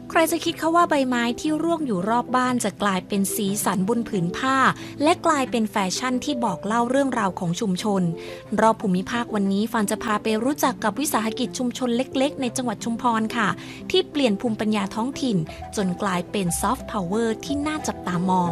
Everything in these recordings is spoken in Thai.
ใครจะคิดเขาว่าใบไม้ที่ร่วงอยู่รอบบ้านจะกลายเป็นสีสันบนผืนผ้าและกลายเป็นแฟชั่นที่บอกเล่าเรื่องราวของชุมชนรอบภูมิภาควันนี้ฟันจะพาไปรู้จักกับวิสาหกิจชุมชนเล็กๆในจังหวัดชุมพรค่ะที่เปลี่ยนภูมิปัญญาท้องถิ่นจนกลายเป็นซอฟต์พาวเวอร์ที่น่าจับตามอง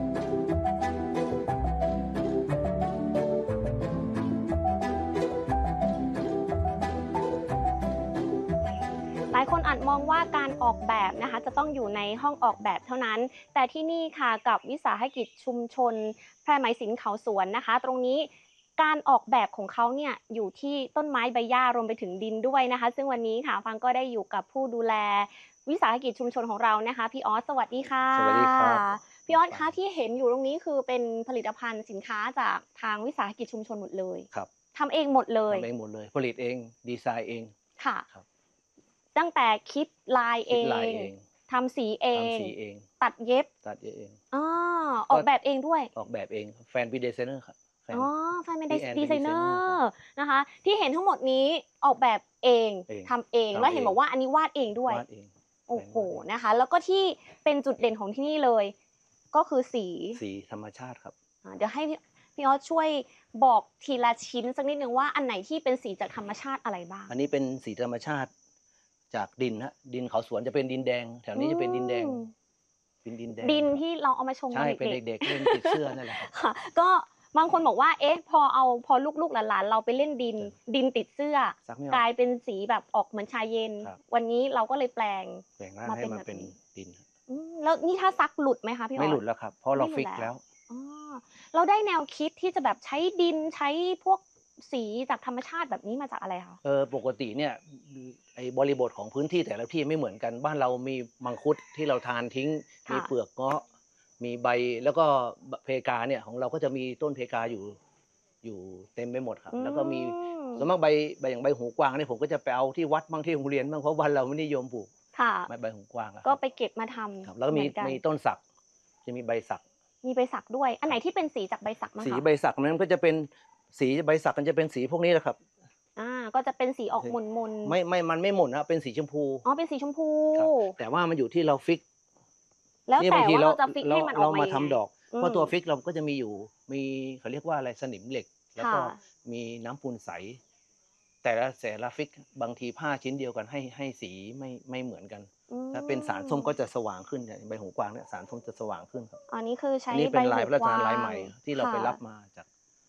หลายคนอาจมองว่าการออกแบบนะคะจะต้องอยู่ในห้องออกแบบเท่านั้นแต่ที่นี่ค่ะกับวิสาหกิจชุมชนแพรไหมศิลป์เขาสวนนะคะตรงนี้การออกแบบของเขาเนี่ยอยู่ที่ต้นไม้ใบหญ้ารวมไปถึงดินด้วยนะคะซึ่งวันนี้ค่ะฟังก็ได้อยู่กับผู้ดูแลวิสาหกิจชุมชนของเรานะคะพี่ออสสวัสดีค่ะสวัสดีครับพี่ออสคะที่เห็นอยู่ตรงนี้คือเป็นผลิตภัณฑ์สินค้าจากทางวิสาหกิจชุมชนหมดเลยครับทำเองหมดเลยทำเองหมดเลยผลิตเองดีไซน์เองค่ะครับตั้งแต่คิดลายเองทำสีเองตัดเย็บเองออกแบบเองด้วยออกแบบเองแฟนเป็นดีไซเนอร์ครับแฟนเป็นดีไซเนอร์นะคะที่เห็นทั้งหมดนี้ออกแบบเองทำเองแล้วเห็นบอกว่าอันนี้วาดเองด้วยโอ้โหนะคะแล้วก็ที่เป็นจุดเด่นของที่นี่เลยก็คือสีธรรมชาติครับเดี๋ยวให้พี่ออสช่วยบอกทีละชิ้นสักนิดนึงว่าอันไหนที่เป็นสีจากธรรมชาติอะไรบ้างอันนี้เป็นสีธรรมชาติจากดินฮะดินเขาสวนจะเป็นดินแดงแถวนี้จะเป็นดินแดงเป็นดินแดงดินที่เราเอามาชมใช่เป็นเด็กๆเล่นติดเสื้อนั่นแหละครับก็บางคนบอกว่าเอ๊ะพอลูกๆหลานๆเราไปเล่นดินติดเสื้อกลายเป็นสีแบบออกเหมือนชาเย็นวันนี้เราก็เลยแปลงมาเป็นดินแล้วนี่ถ้าซักหลุดไหมคะพี่ออสไม่หลุดแล้วครับเพราะเราฟิกแล้วเราได้แนวคิดที่จะแบบใช้ดินใช้พวกสีจากธรรมชาติแบบนี้มาจากอะไรคะปกติเนี่ยไอ้บริบทของพื้นที่แต่ละที่ไม่เหมือนกันบ้านเรามีมังคุดที่เราทานทิ้งมีเปลือกเงาะมีใบแล้วก็เพกาเนี่ยของเราก็จะมีต้นเพกาอยู่เต็มไปหมดครับแล้วก็มีส่วนมากใบอย่างใบหูกวางเนี่ยผมก็จะไปเอาที่วัดบ้างที่โรงเรียนบ้างเพราะวันเราไม่นิยมปลูกใบหูกวางก็ไปเก็บมาทำแล้วก็มีต้นสักจะมีใบสักด้วยอันไหนที่เป็นสีจากใบสักมั้งคะสีใบสักนั้นก็จะเป็นสีใบสักมันจะเป็นสีพวกนี้แหละครับก็จะเป็นสีออกมนไม่มันไม่หม่นนะเป็นสีชมพูเป็นสีชมพูแต่ว่ามันอยู่ที่เราฟิกแล้วแต่ว่าเราจะฟิกให้มันออกมาทำดอกเพราะตัวฟิกเราก็จะมีอยู่เขาเรียกว่าอะไรสนิมเหล็กแล้วก็มีน้ำปูนใสแต่ละฟิกบางทีผ้าชิ้นเดียวกันให้สีไม่เหมือนกันถ้าเป็นสารส้มก็จะสว่างขึ้นใบหูกวางเนี่ยสารส้มจะสว่างขึ้นครับอันนี้คือใช้นี่เป็นลายพระราชทานลายใหม่ที่เราไปรับมาจาก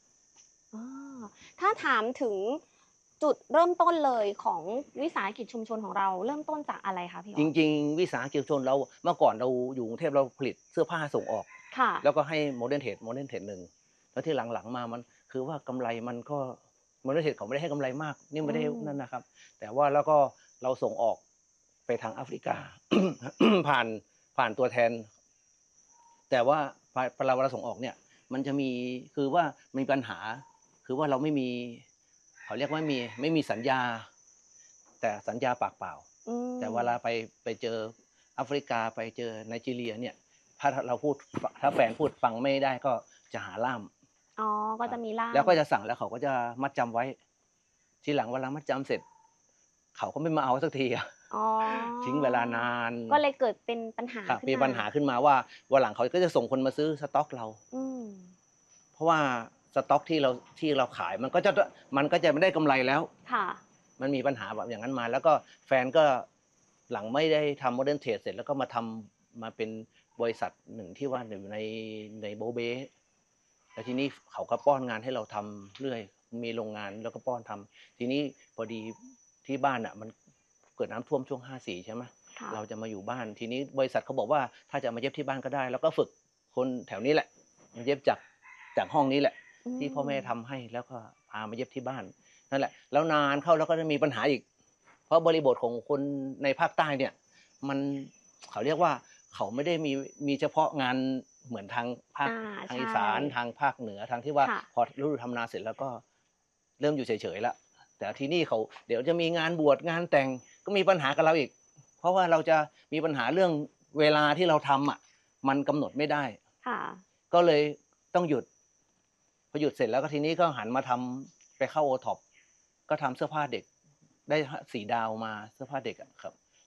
ถ้าถามถึงจุดเริ่มต้นเลยของวิสาหกิจชุมชนของเราเริ่มต้นจากอะไรคะพี่จริงๆวิสาหกิจชุมชนเราเมื่อก่อนเราอยู่กรุงเทพเราผลิตเสื้อผ้าส่งออกแล้วก็ให้โมเดิร์นเทรดหนึ่งแล้วที่หลังๆมามันคือว่ากำไรมันก็โมเดิร์นเทรดเขาไม่ได้ให้กำไรมากนี่ไม่ได้นั่นนะครับแต่ว่าแล้วก็เราส่งออกไปทางแอฟริกา ผ่านตัวแทนแต่ว่าเราส่งออกเนี่ยมันจะมีคือว่ามีปัญหาคือว่าเราไม่มีเขาเรียกว่าไม่มีสัญญาแต่สัญญาปากเปล่าแต่เวลาไปเจอแอฟริกาไปเจอไนจีเรียเนี่ยถ้าเราพูดถ้าแฟนพูดฟังไม่ได้ก็จะหาล่ามก็จะมีล่ามแล้วก็จะสั่งแล้วเขาก็จะมัดจำไว้ทีหลังเวลามัดจำเสร็จเขาก็ไม่มาเอาสักทีทิ้งเวลานานก็เลยเกิดเป็นปัญหามีปัญหาขึ้นมาว่าวันหลังเขาก็จะส่งคนมาซื้อสต็อกเราเพราะว่าสต็อกที่เราขายมันก็จะไม่ได้กำไรแล้วมันมีปัญหาแบบอย่างนั้นมาแล้วก็แฟนก็หลังไม่ได้ทำโมเดิร์นเทรดเสร็จแล้วก็มาเป็นบริษัทหนึ่งที่ว่าอยู่ในโบเบ้แล้วทีนี้เขาก็ป้อนงานให้เราทำเรื่อยมีโรงงานแล้วก็ป้อนทำทีนี้พอดีที่บ้านมันเกิดน้ำท่วมช่วง54ใช่ไหมเราจะมาอยู่บ้านทีนี้บริษัทเขาบอกว่าถ้าจะมาเย็บที่บ้านก็ได้แล้วก็ฝึกคนแถวนี้แหละมาเย็บจากห้องนี้แหละที่พ่อแม่ทำให้แล้วก็พามาเย็บที่บ้านนั่นแหละแล้วนานเข้าแล้วก็จะมีปัญหาอีกเพราะบริบทของคนในภาคใต้เนี่ยมันเขาเรียกว่าเขาไม่ได้มีเฉพาะงานเหมือนทางภาคทางอีสานทางภาคเหนือทางที่ว่าพอฤดูทำนาเสร็จแล้วก็เริ่มอยู่เฉยๆแล้วแต่ที่นี่เขาเดี๋ยวจะมีงานบวชงานแต่งก็มีปัญหากับเราอีกเพราะว่าเราจะมีปัญหาเรื่องเวลาที่เราทำมันกำหนดไม่ได้ก็เลยต้องหยุดพอหยุดเสร็จแล้วก็ทีนี้ก็หันมาทำไปเข้าโอท็อปก็ทำเสื้อผ้าเด็กได้4 ดาวมาเสื้อผ้าเด็กครับ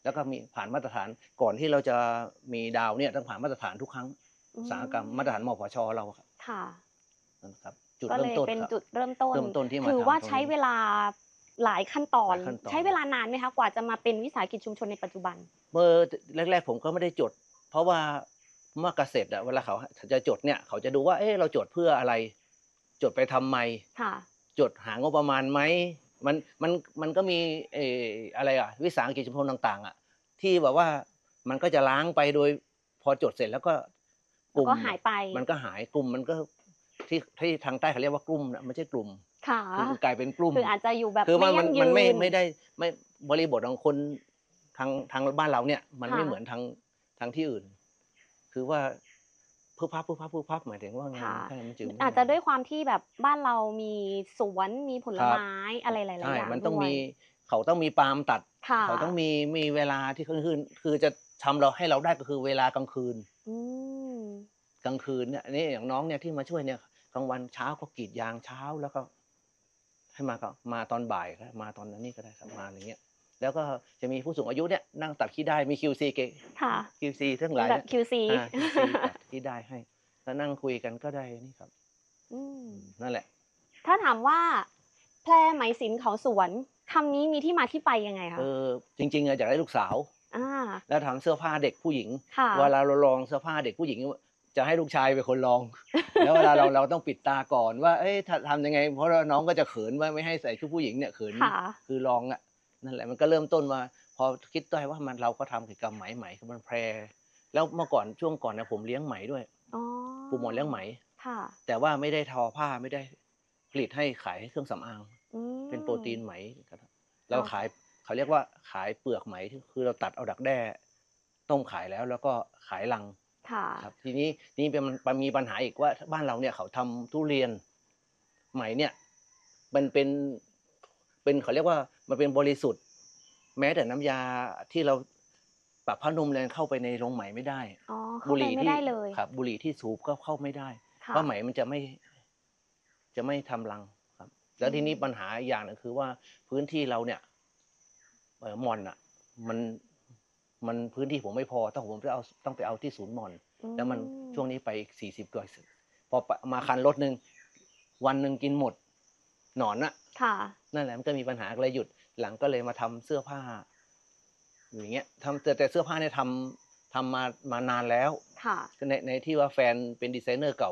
แล้วก็มีผ่านมาตรฐานก่อนที่เราจะมีดาวเนี่ยต้องผ่านมาตรฐานทุกครั้งอุตสาหกรรมมาตรฐานมพชเราครับค่ะนะครับจุดก็เริ่เลยมต้นเป็นจุดเริ่มต้นที่มาถือว่าใช้เวทำตรงนี้ลาหลายขั้นตอนหลายขั้นตอนใช้เวลานานไหมคะกว่าจะมาเป็นวิสาหกิจชุมชนในปัจจุบันเมื่อแรกๆผมก็ไม่ได้จด เพราะว่าเมื่อเกษตรเวลาเขาจะจดเนี่ยเขาจะดูว่าเราจดเพื่ออะไร จดไปทำไมค่ะจดหางบประมาณไหมมันก็มีอะไรวิสาหกิจชุมชนต่างๆที่แบบว่ามันก็จะล้างไปโดยพอจดเสร็จแล้วก็กลุ่มก็หายไปมันก็หายกลุ่มมันก็ที่ทางใต้เขาเรียกว่ากลุ่มนะไม่ใช่กลุ่มค่ะคือกลายเป็นกลุ่มคืออาจจะอยู่แบบคือไม่ยั่งยืนมันไม่ได้ไม่บริบทของคนทางบ้านเราเนี่ยมันไม่เหมือนทางที่อื่น คือว่าพึ่พับหมายถึงว่างานใช่มันจึงอาจจะด้วยความที่แบบบ้านเรามีสวนมีผลไม้อะไรหลายๆอย่างใช่มันต้องมีเขาต้องมีปาล์มตัดเขาต้องมีเวลาที่คือจะทำเราให้เราได้ก็คือเวลากลางคืนกลางคืนเนี่ยนี่อย่างน้องเนี่ยที่มาช่วยเนี่ยกลางวันเช้าก็กรีดยางเช้าแล้วก็ให้มาตอนบ่ายก็มาตอนนี้ก็ได้ครับมาอย่างเงี้ยแล้วก็จะมีผู้สูงอายุเนี่ยนั่งตัดขี้ได้มี QC ค่ะ QC ทั้งหลายแบบ QC ตัดขี้ได้ให้แล้วนั่งคุยกันก็ได้นี่ครับนั่นแหละถ้าถามว่าแพรไหมศิลป์เขาสวนคำนี้มีที่มาที่ไปยังไงคะจริงๆอยากได้ลูกสาวแล้วทำเสื้อผ้าเด็กผู้หญิงเวลาเราลองเสื้อผ้าเด็กผู้หญิงจะให้ลูกชายเป็นคนลอง แล้วเวลาเราต้องปิดตาก่อนว่าทำยังไงเพราะน้องก็จะเขินว่าไม่ให้ใส่ชุดผู้หญิงเนี่ยเขินคือลองนั่นแหละมันก็เริ่มต้นมาพอคิดได้ว่าเราก็ทำกิจกรรมไหมคือมันแพรแล้วเมื่อก่อนช่วงก่อนนะผมเลี้ยงไหมด้วยปลูกหมอนเลี้ยงไหมแต่ว่าไม่ได้ทอผ้าไม่ได้ผลิตให้ขายให้เครื่องสำอางเป็นโปรตีนไหมเราขายเขาเรียกว่าขายเปลือกไหมคือเราตัดเอาดักแด้ต้มขายแล้วก็ขายลังครับทีนี้นี่มีปัญหาอีกว่าบ้านเราเนี่ยเขาทำทุเรียนไหมเนี่ยมันเป็นเขาเรียกว่ามันเป็นบริสุทธิ์แม้แต่น้ำยาที่เราปรับผ้านุ่มแรงเข้าไปในโรงไหมไม่ได้บุหรี่ที่ครับบุหรี่ที่สูบก็เข้าไม่ได้เพราะไหมมันจะไม่ทำรังครับแล้วทีนี้ปัญหาอย่างนึงคือว่าพื้นที่เราเนี่ยมอนมันพื้นที่ผมไม่พอผมต้องไปเอาที่ศูนย์มอนแล้วมันช่วงนี้ไป40 กว่าพอมาคันรถนึงวันนึงกินหมดหนอนนั่นแหละมันก็มีปัญหาเลยหยุดหลังก็เลยมาทำเสื้อผ้าอย่างเงี้ยทำแต่เสื้อผ้าเนี่ยทำมานานแล้วในที่ว่าแฟนเป็นดีไซเนอร์เก่า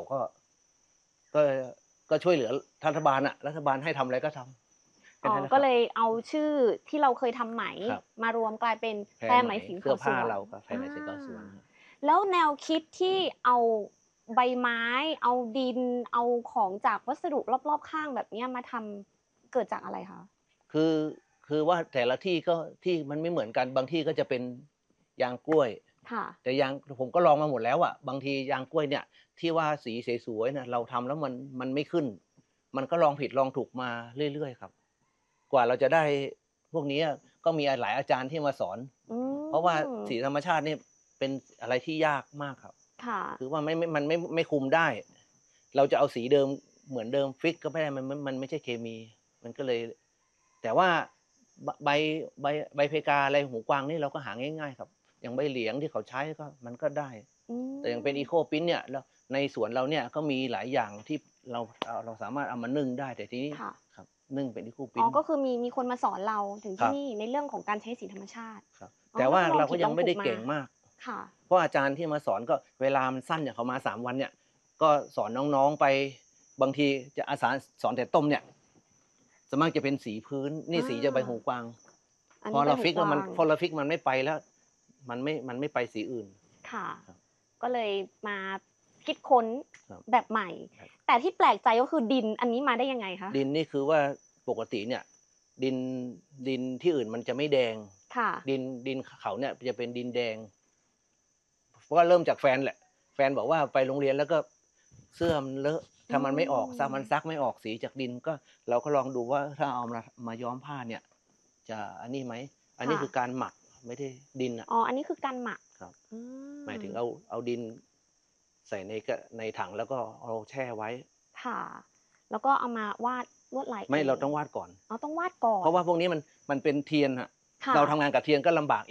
ก็ช่วยเหลือรัฐบาลรัฐบาลให้ทำอะไรก็ทำก็เลยเอาชื่อที่เราเคยทำไหมมารวมกลายเป็นแพรไหมศิลป์เขาสวนเราก็แพรไหมศิลป์เขาสวนแล้วแนวคิดที่เอาใบไม้เอาดินเอาของจากวัสดุรอบๆข้างแบบนี้มาทำเกิดจากอะไรคะคือว่าแต่ละที่มันไม่เหมือนกันบางที่ก็จะเป็นยางกล้วยแต่ยางผมก็ลองมาหมดแล้วบางทียางกล้วยเนี่ยที่ว่าสีสวยๆนะเราทำแล้วมันไม่ขึ้นมันก็ลองผิดลองถูกมาเรื่อยๆครับกว่าเราจะได้พวกนี้ก็มีหลายอาจารย์ที่มาสอนเพราะว่าสีธรรมชาตินี่เป็นอะไรที่ยากมากครับคือว่ามันไม่คุมได้เราจะเอาสีเดิมเหมือนเดิมฟิกก็ไม่ได้มันไม่ใช่เคมีมันก็เลยแต่ว่าใบเพกาอะไรหูกวางนี่เราก็หาง่ายๆครับอย่างใบเหลียงที่เขาใช้ก็มันก็ได้แต่อย่างเป็นอีโคปิ้นเนี่ยแล้วในสวนเราเนี่ยก็มีหลายอย่างที่เราสามารถเอามานึ่งได้แต่ทีนี้ครับนึ่งเป็นอีโคปิ้นก็คือมีคนมาสอนเราถึงที่นี่ในเรื่องของการใช้สีธรรมชาติแต่ว่าเราก็ยังไม่ได้เก่งมากเพราะอาจารย์ที่มาสอนก็เวลามันสั้นอย่างเขามา3 วันเนี่ยก็สอนน้องๆไปบางทีจะอาสาสอนแต่ต้มเนี่ยส่วนมากจะเป็นสีพื้นนี่สีจะใบหูกวางพอเราฟิกแล้วมันไม่ไปแล้วมันไม่ไปสีอื่นค่ะก็เลยมาคิดค้นแบบใหม่แต่ที่แปลกใจก็คือดินอันนี้มาได้ยังไงคะดินนี่คือว่าปกติเนี่ยดินที่อื่นมันจะไม่แดงดินเขาเนี่ยจะเป็นดินแดงเพราะว่าเริ่มจากแฟนแหละแฟนบอกว่าไปโรงเรียนแล้วก็เสื้อมันเลอะถ้ามันไม่ออกมันซักไม่ออกสีจากดินก็เราก็ลองดูว่าถ้าเอามาย้อมผ้าเนี่ยจะอันนี้ไหมอันนี้คือการหมักไม่ได้ดินอันนี้คือการหมักครับหมายถึงเอาดินใส่ในถังแล้วก็เอาแช่ไว้ค่ะแล้วก็เอามาวาดลวดลายไม่เราต้องวาดก่อนต้องวาดก่อนเพราะว่าพวกนี้มันเป็นเทียนเราทำงานกับเทียนก็ลำบากอีก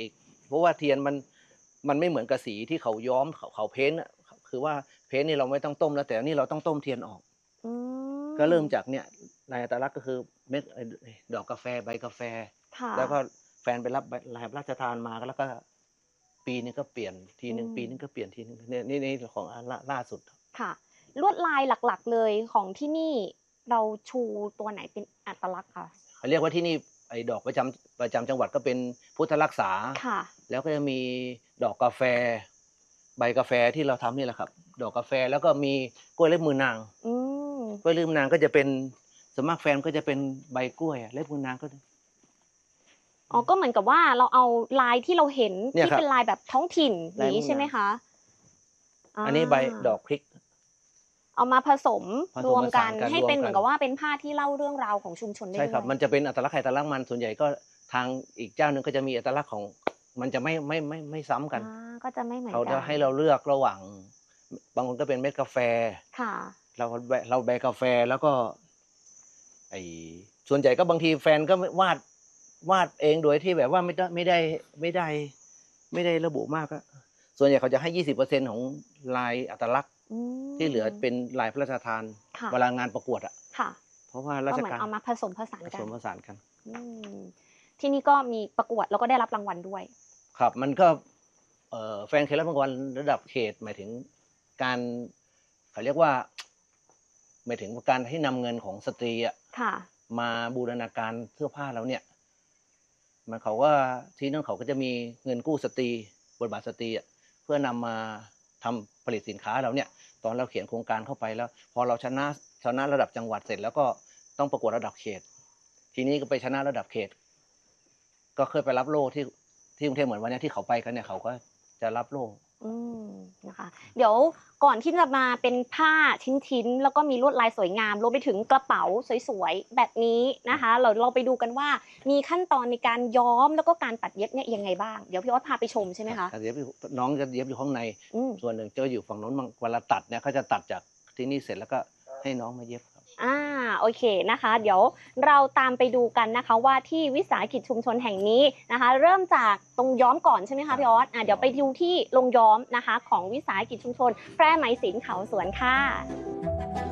เพราะว่าเทียนมันไม่เหมือนกับสีที่เขาย้อมเขาเพ้นท์คือว่าเพ้นท์นี่เราไม่ต้องต้มแล้วแต่นี่เราต้องต้มเทียนออกก็เริ่มจากเนี่ยลายอัตลักษณ์ก็คือเม็ดดอกกาแฟใบกาแฟแล้วก็แฟนไปรับลายพระราชทานมาแล้วก็ปีนึงก็เปลี่ยนทีนึงปีนึงก็เปลี่ยนทีนึงนี่ของล่าสุดค่ะลวดลายหลักๆเลยของที่นี่เราชูตัวไหนเป็นอัตลักษณ์คะเขาเรียกว่าที่นี่ไอ้ดอกประจำจังหวัดก็เป็นพุทธรักษาค่ะแล้วก็จะมีดอกกาแฟใบกาแฟที่เราทำนี่แหละครับดอกกาแฟแล้วก็มีกล้วยเล็บมือนางกล้วยเล็บมือนางก็จะเป็นสมัครแฟนก็จะเป็นใบกล้วยเล็บมือนางก็อ๋อก็เหมือนกับว่าเราเอาลายที่เราเห็นที่เป็นลายแบบท้องถิ่นนี้ใช่ไหมคะอันนี้ใบดอกพริกเอามาผสมรวมกันให้เป็นเหมือนกับว่าเป็นผ้าที่เล่าเรื่องราวของชุมชนได้ด้วยใช่ครับมันจะเป็นอัตลักษณ์ใครอัตลักษณ์มันส่วนใหญ่ก็ทางอีกเจ้านึงก็จะมีอัตลักษณ์ของมันจะไม่ซ้ำกันก็จะไม่เหมือนกันเขาจะให้เราเลือกระหว่างบางคนก็เป็นเม็ดกาแฟค่ะเราใบกาแฟแล้วก็ส่วนใหญ่ก็บางทีแฟนก็วาดเองโดยที่แบบว่าไม่ได้ระบุมากก็ส่วนใหญ่เขาจะให้ 20% ของลายอัตลักษณ์ที่เหลือเป็นลายพระราชทานเวลางานประกวดอ่ะเพราะว่าราชการเอามาผสมผสานกันที่นี่ก็มีประกวดแล้วก็ได้รับรางวัลด้วยครับมันก็แฟนเคยรับรางวัลระดับเขตหมายถึงการเขาเรียกว่าหมายถึงการให้นำเงินของสตรีอ่ะมาบูรณาการเสื้อผ้าแล้วเนี่ยมันเขาว่าที่นั่นเขาก็จะมีเงินกู้สตรีบทบาทสตรีเพื่อนำมาทำผลิตสินค้าเราเนี่ยตอนเราเขียนโครงการเข้าไปแล้วพอเราชนะระดับจังหวัดเสร็จแล้วก็ต้องประกวดระดับเขตทีนี้ก็ไปชนะระดับเขตก็เคยไปรับโล่ที่กรุงเทพเหมือนวันนี้ที่เขาไปกันเนี่ยเขาก็จะรับโล่นะคะเดี๋ยวก่อนที่จะมาเป็นผ้าชิ้นๆแล้วก็มีลวดลายสวยงามรวมไปถึงกระเป๋าสวยๆแบบนี้นะคะเราไปดูกันว่ามีขั้นตอนในการย้อมแล้วก็การตัดเย็บเนี่ยยังไงบ้างเดี๋ยวพี่ออสพาไปชมใช่ไหมคะน้องจะเย็บอยู่ข้างในส่วนหนึ่งจะอยู่ฝั่งโน้นเวลาตัดเนี่ยเขาจะตัดจากที่นี่เสร็จแล้วก็ให้น้องมาเย็บโอเคนะคะเดี๋ยวเราตามไปดูกันนะคะว่าที่วิสาหกิจชุมชนแห่งนี้นะคะเริ่มจากตรงย้อมก่อนใช่ไหมคะพี่ออสเดี๋ยวไปดูที่โรงย้อมนะคะของวิสาหกิจชุมชนแพร่ไหมศิลป์เขาสวนค่ะ